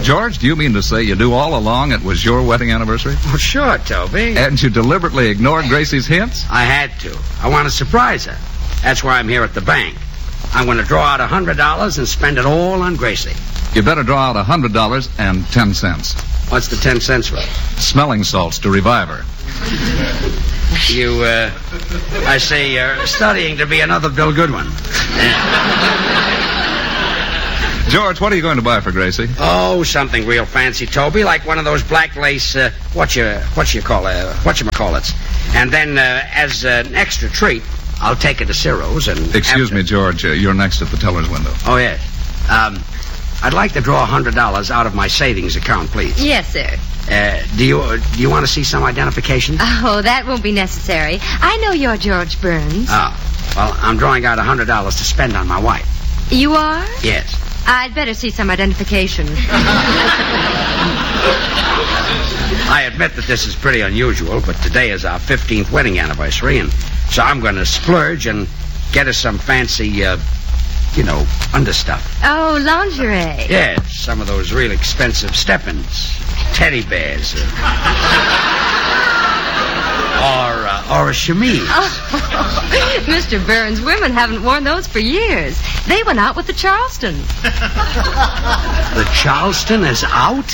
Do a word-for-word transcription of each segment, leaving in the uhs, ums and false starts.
George, do you mean to say you knew all along it was your wedding anniversary? Well, sure, Toby. And you deliberately ignored Gracie's hints? I had to. I want to surprise her. That's why I'm here at the bank. I'm going to draw out one hundred dollars and spend it all on Gracie. You better draw out one hundred dollars and ten cents. What's the ten cents for? Smelling salts to revive her. You, uh, I say you're studying to be another Bill Goodwin. George, what are you going to buy for Gracie? Oh, something real fancy, Toby, like one of those black lace, uh, what you, what you call, uh, what you call it. And then, uh, as an extra treat, I'll take her to Ciro's and... Excuse after... me, George, uh, you're next at the teller's window. Oh, yes. Um, I'd like to draw one hundred dollars out of my savings account, please. Yes, sir. Uh, do you, uh, do you want to see some identification? Oh, that won't be necessary. I know you're George Burns. Oh, well, I'm drawing out one hundred dollars to spend on my wife. You are? Yes. I'd better see some identification. I admit that this is pretty unusual, but today is our fifteenth wedding anniversary, and so I'm going to splurge and get us some fancy, uh, you know, understuff. Oh, lingerie. Yes, some of those real expensive step-ins, teddy bears, uh, or, uh, or a chemise. Oh, Mister Burns, women haven't worn those for years. They went out with the Charleston. The Charleston is out?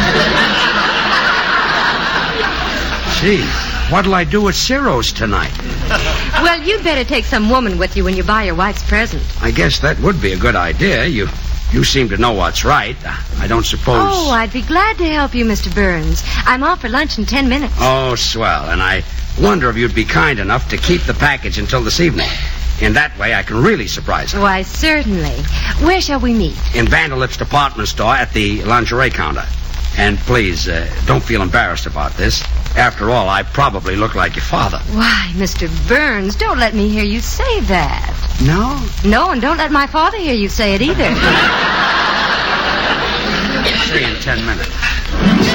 Gee, what'll I do at Ciro's tonight? Well, you'd better take some woman with you when you buy your wife's present. I guess that would be a good idea. You you seem to know what's right. I don't suppose... Oh, I'd be glad to help you, Mister Burns. I'm off for lunch in ten minutes. Oh, swell. And I wonder if you'd be kind enough to keep the package until this evening. In that way, I can really surprise her. Why, certainly. Where shall we meet? In Vanderlip's department store at the lingerie counter. And please, uh, don't feel embarrassed about this. After all, I probably look like your father. Why, Mister Burns, don't let me hear you say that. No? No, and don't let my father hear you say it either. See you in ten minutes.